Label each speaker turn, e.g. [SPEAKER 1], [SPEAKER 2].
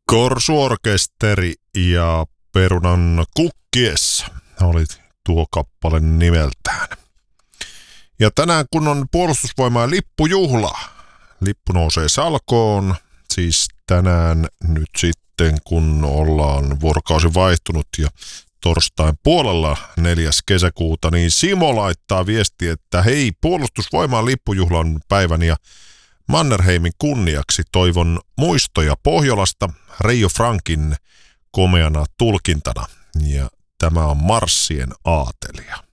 [SPEAKER 1] Korsuorkesteri ja Perunan kukkies oli tuo kappale nimeltään. Ja tänään kun on puolustusvoimain lippujuhla, lippu nousee salkoon, siis tänään nyt sitten kun ollaan vuorokausi vaihtunut ja torstain puolella 4. kesäkuuta, niin Simo laittaa viesti, että hei, puolustusvoimain lippujuhlan päivän ja Mannerheimin kunniaksi toivon muistoja Pohjolasta Reijo Frankin komeana tulkintana. Ja tämä on Marssien aatelija.